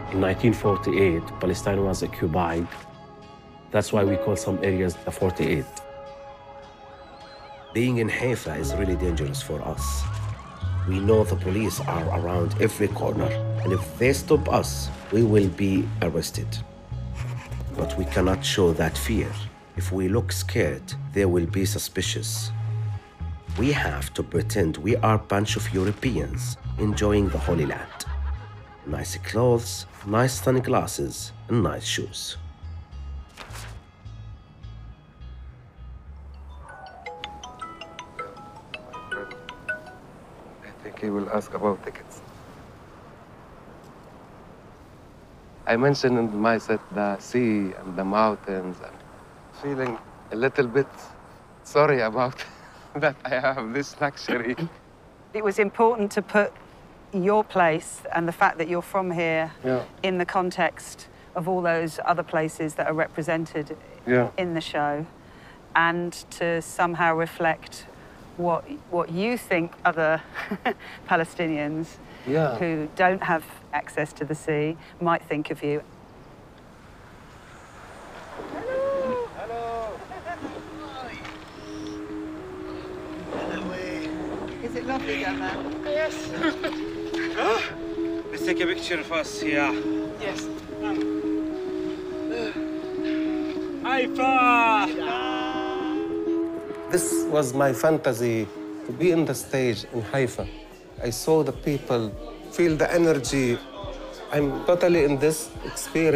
In 1948, Palestine was occupied. That's why we call some areas the 48. Being in Haifa is really dangerous for us. We know the police are around every corner, and if they stop us, we will be arrested. But we cannot show that fear. If we look scared, they will be suspicious. We have to pretend we are a bunch of Europeans enjoying the Holy Land. Nice clothes, nice sunglasses, and nice shoes. I think he will ask about tickets. I mentioned in my set the sea and the mountains and feeling a little bit sorry about that I have this luxury. It was important to put your place and the fact that you're from here in the context of all those other places that are represented in the show, and to somehow reflect what you think other Palestinians who don't have access to the sea might think of you. Is it lovely down there? Yes. Let's take a picture of us here. Yes. Haifa! This was my fantasy, to be in the stage in Haifa. I saw the people, feel the energy. I'm totally in this experience.